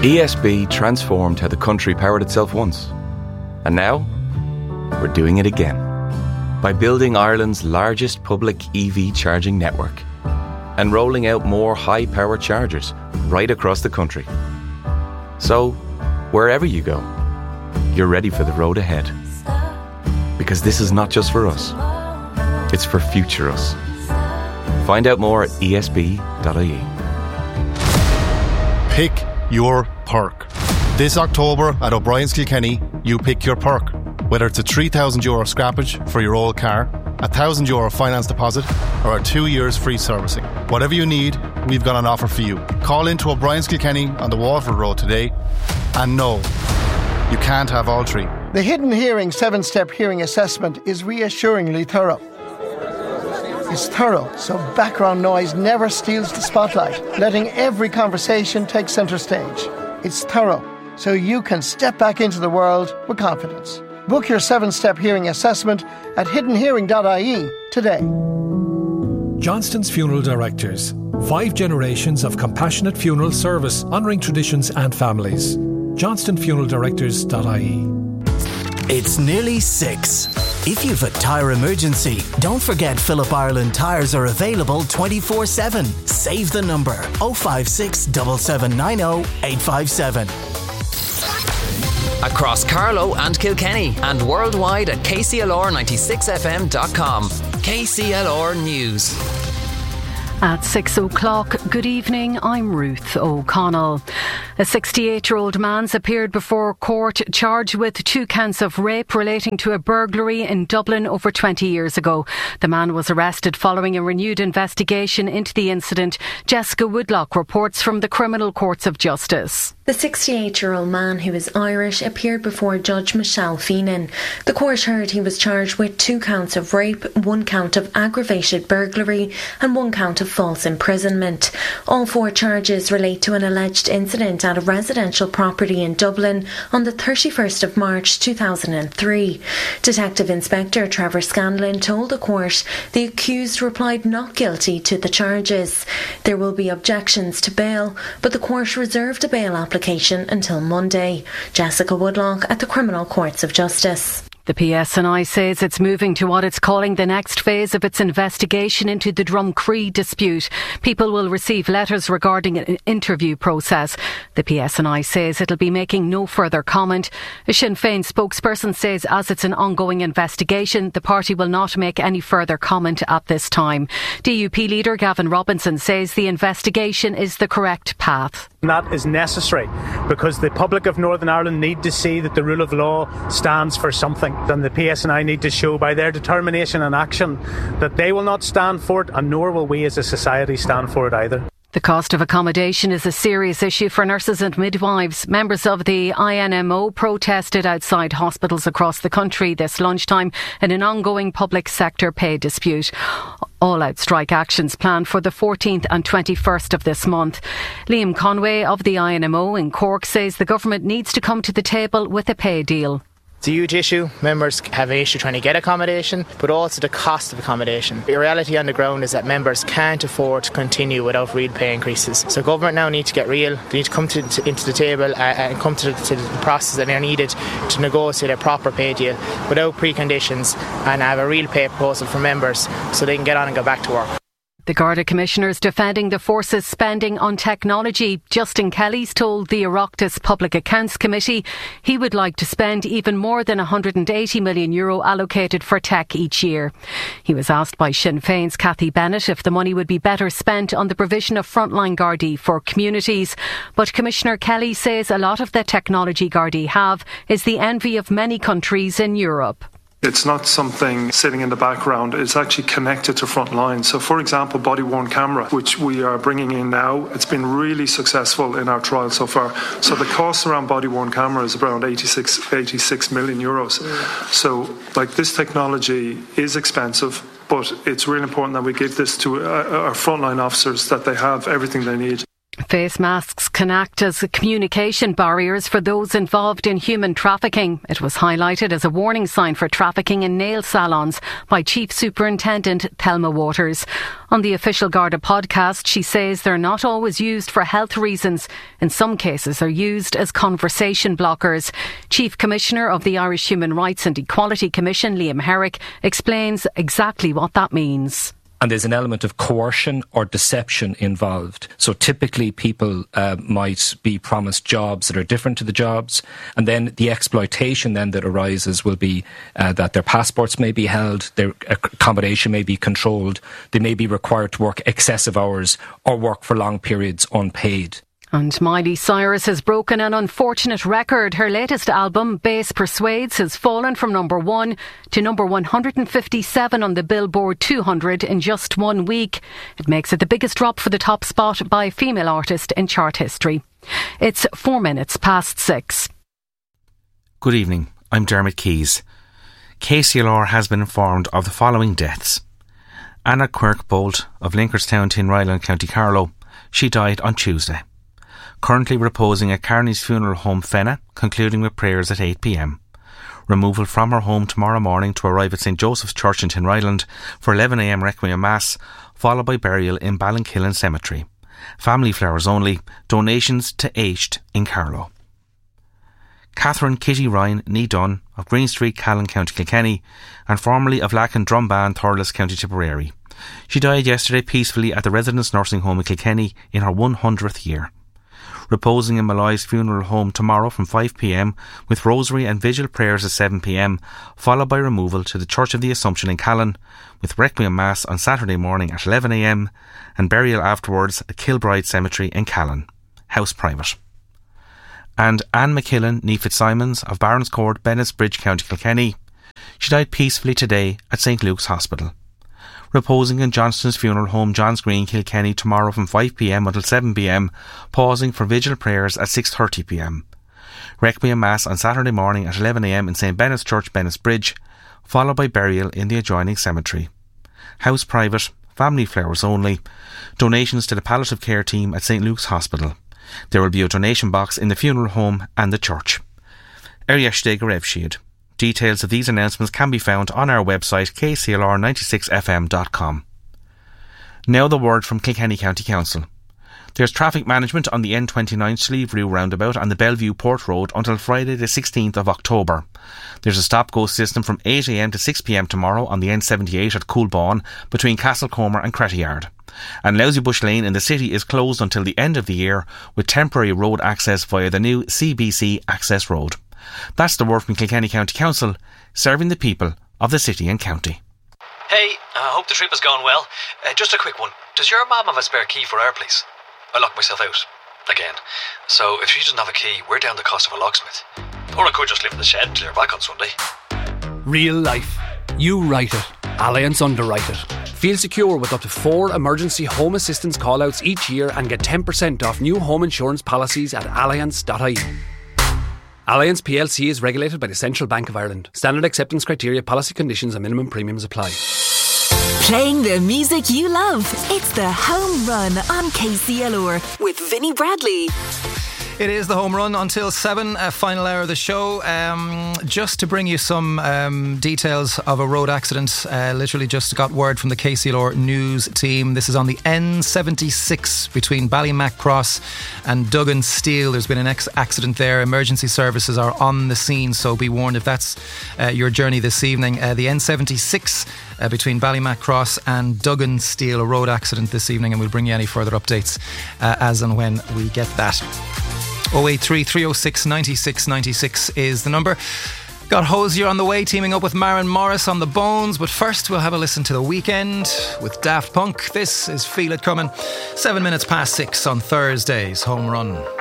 ESB transformed how the country powered itself once. And now, we're doing it again. By building Ireland's largest public EV charging network and rolling out more high-power chargers right across the country. So, wherever you go, you're ready for the road ahead. Because this is not just for us, it's for future us. Find out more at esb.ie. Pick your perk. This October at O'Brien's Kilkenny, you pick your perk. Whether it's a €3,000 scrappage for your old car, a €1,000 finance deposit, or a 2 years free servicing. Whatever you need, we've got an offer for you. Call into O'Brien's Kilkenny on the Waterford Road today. And no, you can't have all three. The Hidden Hearing 7-step hearing assessment is reassuringly thorough. It's thorough, so background noise never steals the spotlight, letting every conversation take centre stage. It's thorough, so you can step back into the world with confidence. Book your 7-step hearing assessment at hiddenhearing.ie today. Johnston's Funeral Directors. 5 generations of compassionate funeral service honouring traditions and families. johnstonfuneraldirectors.ie. It's nearly 6. If you've a tyre emergency, don't forget Phillip Ireland tyres are available 24/7. Save the number 056 7790 857. Across Carlow and Kilkenny and worldwide at kclr96fm.com. KCLR News. At 6 o'clock, good evening, I'm Ruth O'Connell. A 68-year-old man's appeared before court charged with 2 counts of rape relating to a burglary in Dublin over 20 years ago. The man was arrested following a renewed investigation into the incident. Jessica Woodlock reports from the Criminal Courts of Justice. The 68-year-old man, who is Irish, appeared before Judge Michelle Feenan. The court heard he was charged with 2 counts of rape, 1 count of aggravated burglary and 1 count of false imprisonment. All 4 charges relate to an alleged incident at a residential property in Dublin on the 31st of March 2003. Detective Inspector Trevor Scanlon told the court the accused replied not guilty to the charges. There will be objections to bail, but the court reserved a bail application until Monday. Jessica Woodlock at the Criminal Courts of Justice. The PSNI says it's moving to what it's calling the next phase of its investigation into the Drumcree dispute. People will receive letters regarding an interview process. The PSNI says it'll be making no further comment. A Sinn Féin spokesperson says as it's an ongoing investigation, the party will not make any further comment at this time. DUP leader Gavin Robinson says the investigation is the correct path. That is necessary because the public of Northern Ireland need to see that the rule of law stands for something. And the PSNI need to show by their determination and action that they will not stand for it, and nor will we as a society stand for it either. The cost of accommodation is a serious issue for nurses and midwives. Members of the INMO protested outside hospitals across the country this lunchtime in an ongoing public sector pay dispute. All-out strike actions planned for the 14th and 21st of this month. Liam Conway of the INMO in Cork says the government needs to come to the table with a pay deal. It's a huge issue. Members have an issue trying to get accommodation, but also the cost of accommodation. The reality on the ground is that members can't afford to continue without real pay increases. So government now need to get real. They need to come into the table and come to the process that are needed to negotiate a proper pay deal without preconditions and have a real pay proposal for members so they can get on and go back to work. The Garda Commissioners defending the force's spending on technology. Justin Kelly's told the Oireachtas Public Accounts Committee he would like to spend even more than €180 million allocated for tech each year. He was asked by Sinn Féin's Cathy Bennett if the money would be better spent on the provision of frontline Gardaí for communities. But Commissioner Kelly says a lot of the technology Gardaí have is the envy of many countries in Europe. It's not something sitting in the background. It's actually connected to front line. So, for example, body-worn camera, which we are bringing in now, it's been really successful in our trial so far. So the cost around body-worn camera is around €86 million. So, this technology is expensive, but it's really important that we give this to our frontline officers, that they have everything they need. Face masks can act as communication barriers for those involved in human trafficking. It was highlighted as a warning sign for trafficking in nail salons by Chief Superintendent Thelma Waters. On the Official Garda podcast, she says they're not always used for health reasons. In some cases, they're used as conversation blockers. Chief Commissioner of the Irish Human Rights and Equality Commission, Liam Herrick, explains exactly what that means. And there's an element of coercion or deception involved. So typically people might be promised jobs that are different to the jobs. And then the exploitation then that arises will be that their passports may be held, their accommodation may be controlled, they may be required to work excessive hours or work for long periods unpaid. And Miley Cyrus has broken an unfortunate record. Her latest album, Bass Persuades, has fallen from number 1 to number 157 on the Billboard 200 in just 1 week. It makes it the biggest drop for the top spot by a female artist in chart history. It's 4 minutes past 6. Good evening, I'm Dermot Keys. KCLR has been informed of the following deaths. Anna Quirk-Bolt of Linkerstown, Tinryland, County Carlow. She died on Tuesday. Currently reposing at Carney's Funeral Home, Fenna, concluding with prayers at 8 p.m. Removal from her home tomorrow morning to arrive at St Joseph's Church in Tinryland for 11 a.m. Requiem Mass, followed by burial in Ballinkillen Cemetery. Family flowers only, donations to Aged in Carlow. Catherine Kitty Ryan, née Dunn, of Green Street, Callan, County Kilkenny, and formerly of Lacken Drumban, Thurles, County Tipperary. She died yesterday peacefully at the Residence Nursing Home in Kilkenny in her 100th year. Reposing in Malloy's Funeral Home tomorrow from 5 p.m, with rosary and vigil prayers at 7 p.m, followed by removal to the Church of the Assumption in Callan, with Requiem Mass on Saturday morning at 11 a.m, and burial afterwards at Kilbride Cemetery in Callan, house private. And Anne McKillen, née Fitzsimons, of Baronscourt, Bennettsbridge, County Kilkenny. She died peacefully today at St Luke's Hospital. Reposing in Johnston's Funeral Home, Johns Green, Kilkenny tomorrow from 5 p.m. until 7 p.m, pausing for vigil prayers at 6:30 p.m. Requiem Mass on Saturday morning at 11 a.m. in St Bennett's Church, Bennettsbridge, followed by burial in the adjoining cemetery. House private, family flowers only, donations to the palliative care team at St Luke's Hospital. There will be a donation box in the funeral home and the church. Eriashde Garevshiad. Details of these announcements can be found on our website kclr96fm.com. Now the word from Kilkenny County Council. There's traffic management on the N29 Sleeve-Rue roundabout on the Bellevue Port Road until Friday the 16th of October. There's a stop-go system from 8 a.m. to 6 p.m. tomorrow on the N78 at Coolbawn between Castlecomer and Crettyard. And Lousy Bush Lane in the city is closed until the end of the year with temporary road access via the new CBC Access Road. That's the word from Kilkenny County Council, serving the people of the city and county. Hey, I hope the trip has gone well. Just a quick one. Does your mum have a spare key for our place? I locked myself out. Again. So if she doesn't have a key, we're down the cost of a locksmith. Or I could just live in the shed till you're back on Sunday. Real life. You write it. Allianz underwrite it. Feel secure with up to 4 emergency home assistance call-outs each year and get 10% off new home insurance policies at allianz.ie. Allianz plc is regulated by the Central Bank of Ireland. Standard acceptance criteria, policy conditions and minimum premiums apply. Playing the music you love. It's the Home Run on KCLR with Vinnie Bradley. It is the home run until 7, final hour of the show. Just to bring you some details of a road accident. Literally just got word from the KCLR news team. This is on the N76 between Ballymac Cross and Duggan Steel. There's been an accident there. Emergency services are on the scene, so be warned if that's your journey this evening. The N76 between Ballymac Cross and Duggan Steel, a road accident this evening, and we'll bring you any further updates as and when we get that. 083 306 96 96 is the number. Got Hosier on the way, teaming up with Maren Morris on the Bones. But first we'll have a listen to The Weekend with Daft Punk. This is Feel It Coming. 7 minutes past 6 on Thursday's Home Run.